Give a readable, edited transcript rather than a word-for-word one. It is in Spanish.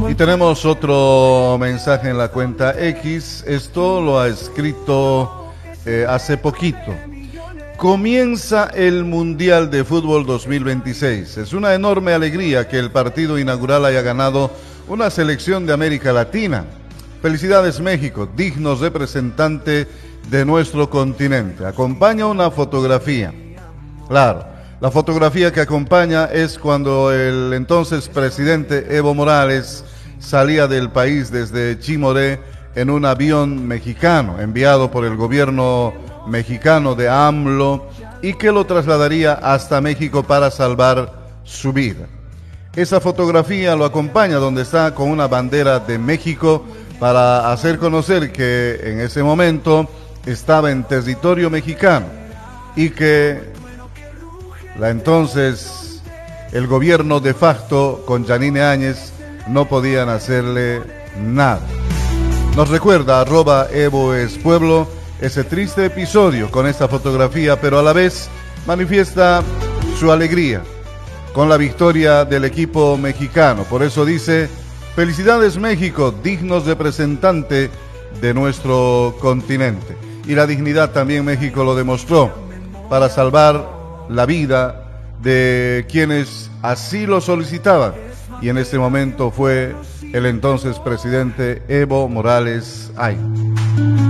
Y tenemos otro mensaje en la cuenta X. Esto lo ha escrito hace poquito. Comienza el Mundial de Fútbol 2026. Es una enorme alegría que el partido inaugural haya ganado una selección de América Latina. Felicidades, México, dignos representante de nuestro continente. Acompaña una fotografía. Claro, la fotografía que acompaña es cuando el entonces presidente Evo Morales salía del país desde Chimoré en un avión mexicano enviado por el gobierno mexicano de AMLO y que lo trasladaría hasta México para salvar su vida. Esa fotografía lo acompaña donde está con una bandera de México para hacer conocer que en ese momento estaba en territorio mexicano y que el gobierno de facto con Yanine Áñez no podían hacerle nada. Nos recuerda @EvoEsPueblo ese triste episodio con esta fotografía, pero a la vez manifiesta su alegría con la victoria del equipo mexicano. Por eso dice: felicidades, México, dignos representante de nuestro continente. Y la dignidad también México lo demostró para salvar la vida de quienes así lo solicitaban. Y en este momento fue el entonces presidente Evo Morales Ay.